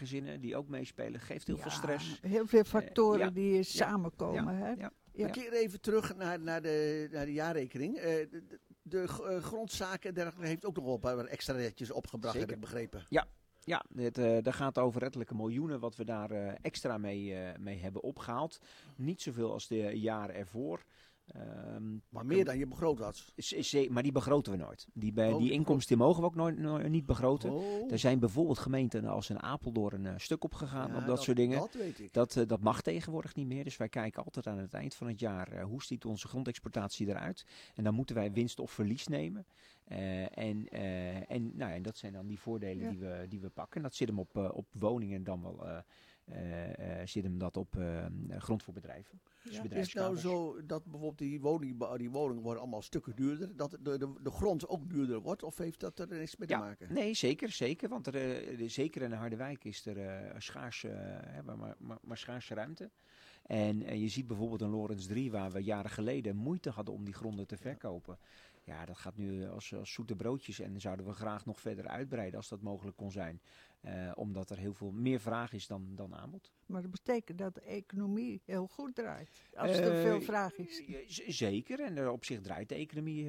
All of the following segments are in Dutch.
gezinnen die ook meespelen. Geeft heel veel stress. Heel veel factoren die samenkomen. Hè? Ja. We keren even terug naar de jaarrekening. De grondzaken en dergelijke heeft ook nog wel een paar extra netjes opgebracht, heb ik begrepen. Ja, daar gaat over ettelijke miljoenen wat we daar extra mee hebben opgehaald. Niet zoveel als de jaren ervoor. Maar meer dan je begroot had. Maar die begroten we nooit. Die inkomsten die mogen we ook nooit niet begroten. Er zijn bijvoorbeeld gemeenten als in Apeldoorn een stuk opgegaan op dat soort dingen. Dat weet ik. Dat mag tegenwoordig niet meer. Dus wij kijken altijd aan het eind van het jaar hoe ziet onze grondexploitatie eruit. En dan moeten wij winst of verlies nemen. En dat zijn dan die voordelen die we pakken. Dat zit hem op woningen dan wel... zit hem dat op grond voor bedrijven. Dus Is het nou zo dat bijvoorbeeld die woningen worden allemaal stukken duurder? Dat de grond ook duurder wordt? Of heeft dat er niks mee te maken? Nee, zeker. Want zeker in Harderwijk is er schaarse ruimte. En je ziet bijvoorbeeld in Lorenz 3, waar we jaren geleden moeite hadden om die gronden te verkopen. Ja, dat gaat nu als zoete broodjes en zouden we graag nog verder uitbreiden als dat mogelijk kon zijn. Omdat er heel veel meer vraag is dan aanbod. Maar dat betekent dat de economie heel goed draait, als er veel vraag is. Zeker, en op zich draait de economie,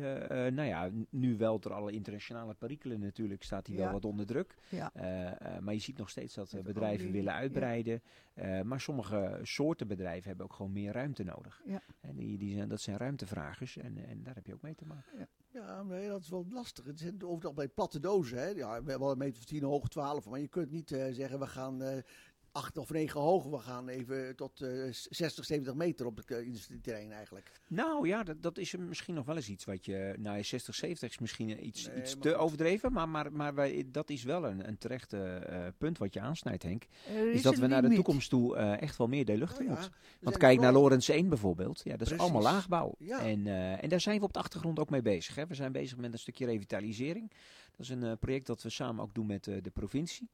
nu wel door alle internationale perikelen natuurlijk, staat die wel wat onder druk. Ja. Maar je ziet nog steeds dat bedrijven willen uitbreiden. Ja. Maar sommige soorten bedrijven hebben ook gewoon meer ruimte nodig. Ja. En dat zijn ruimtevragers en daar heb je ook mee te maken. Ja. Ja, nee, dat is wel lastig. Het zijn overal bij platte dozen. Hè? Ja, we hebben wel een meter of 10 hoog, 12. Maar je kunt niet zeggen, we gaan 8 of 9 hoog. We gaan even tot 60, 70 meter op het industrieterrein eigenlijk. Nou ja, dat is misschien nog wel eens iets wat je... 60, 70 is misschien iets te overdreven. Maar dat is wel een terecht punt wat je aansnijdt, Henk. Is dat we naar de toekomst toe echt wel meer de lucht in moeten. Want kijk naar Lorenz 1 bijvoorbeeld. Ja, dat is allemaal laagbouw. Ja. En daar zijn we op de achtergrond ook mee bezig. Hè. We zijn bezig met een stukje revitalisering. Dat is een project dat we samen ook doen met de provincie.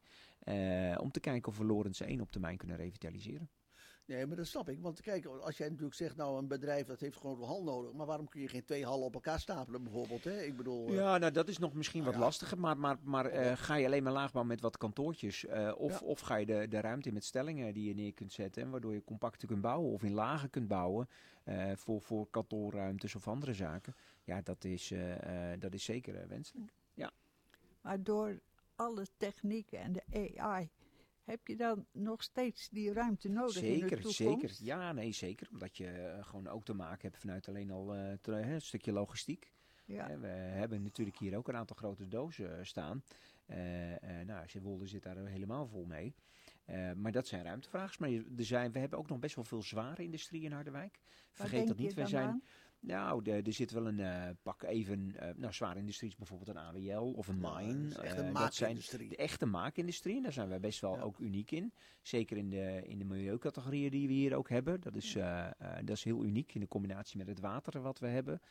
Om te kijken of we Lorenz 1 op termijn kunnen revitaliseren. Nee, maar dat snap ik. Want kijk, als jij natuurlijk zegt, een bedrijf dat heeft gewoon een hal nodig. Maar waarom kun je geen 2 hallen op elkaar stapelen bijvoorbeeld? Hè? Ik bedoel... Ja, dat is nog misschien wat lastiger. Maar ga je alleen maar laagbouw met wat kantoortjes? Of ga je de ruimte in met stellingen die je neer kunt zetten. Waardoor je compacter kunt bouwen of in lagen kunt bouwen. Voor kantoorruimtes of andere zaken. Ja, dat is zeker wenselijk. Ja. Maar door alle technieken en de AI... Heb je dan nog steeds die ruimte nodig in de toekomst? Zeker. Ja, nee, zeker. Omdat je gewoon ook te maken hebt vanuit alleen al een stukje logistiek. Ja. We hebben natuurlijk hier ook een aantal grote dozen staan. Zeewolde zit daar helemaal vol mee. Maar dat zijn ruimtevragers. Maar we hebben ook nog best wel veel zware industrie in Harderwijk. Vergeet dat niet. Wij zijn... Nou, er zit wel een zware industrie is bijvoorbeeld een AWL of een mine. Dat zijn de echte maakindustrie. En daar zijn wij best wel ook uniek in. Zeker in de milieucategorieën die we hier ook hebben. Dat is heel uniek in de combinatie met het water wat we hebben.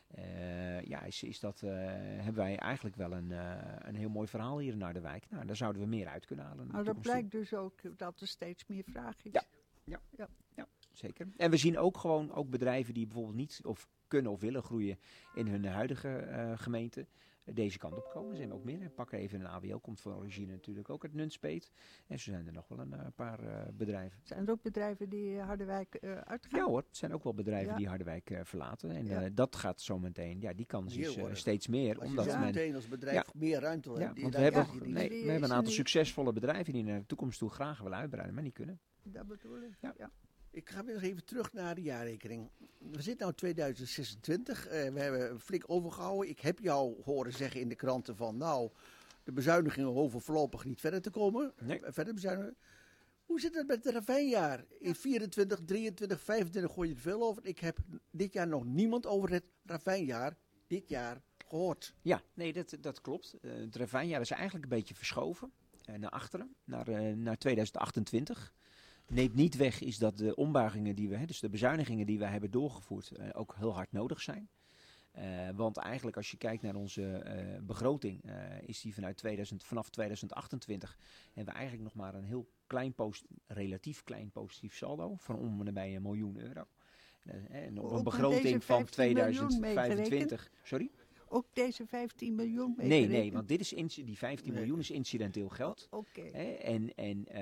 Hebben wij eigenlijk wel een heel mooi verhaal hier in Harderwijk. Nou, daar zouden we meer uit kunnen halen. Maar dat blijkt dus ook dat er steeds meer vraag is. Ja. Zeker. En we zien ook gewoon bedrijven die bijvoorbeeld niet of kunnen of willen groeien in hun huidige gemeente. Deze kant op komen. Er zijn ook meer. Pak even een AWL, komt van origine natuurlijk ook uit Nunspeet. En zo zijn er nog wel een paar bedrijven. Zijn er ook bedrijven die Harderwijk uitgaan? Ja hoor, het zijn ook wel bedrijven die Harderwijk verlaten. En dat gaat zometeen, die kans is steeds meer. Omdat je meteen als bedrijf meer ruimte wil hebben. Want we hebben een aantal succesvolle bedrijven die naar de toekomst toe graag willen uitbreiden, maar niet kunnen. Dat bedoel ik, ja. Ik ga weer eens even terug naar de jaarrekening. We zitten nu in 2026. We hebben flink overgehouden. Ik heb jou horen zeggen in de kranten van... de bezuinigingen hoeven voorlopig niet verder te komen. Nee. Verder bezuinigen. Hoe zit het met het ravijnjaar? In 24, 23, 25 gooi je er veel over. Ik heb dit jaar nog niemand over het ravijnjaar dit jaar gehoord. Ja, nee, dat klopt. Het ravijnjaar is eigenlijk een beetje verschoven. Naar achteren. Naar 2028. Neemt niet weg is dat de ombuigingen dus de bezuinigingen die we hebben doorgevoerd ook heel hard nodig zijn. Want eigenlijk als je kijkt naar onze begroting is die vanaf 2028 hebben we eigenlijk nog maar een heel relatief klein positief saldo van om en nabij €1 miljoen. En op een begroting van 2025. Sorry? Ook deze 15 miljoen? Nee, want die 15 miljoen is incidenteel geld. Oké.